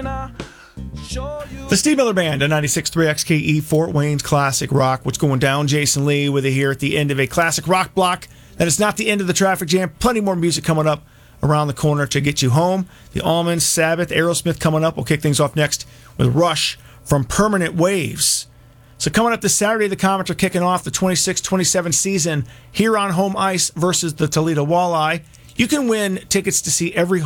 The Steve Miller Band on 96.3 XKE, Fort Wayne's Classic Rock. What's going down? Jason Lee with you here at the end of a classic rock block. That is not the end of the traffic jam. Plenty more music coming up around the corner to get you home. The Almonds, Sabbath, Aerosmith coming up. We'll kick things off next with Rush from Permanent Waves. So coming up this Saturday, the Comets are kicking off the 26-27 season here on home ice versus the Toledo Walleye. You can win tickets to see every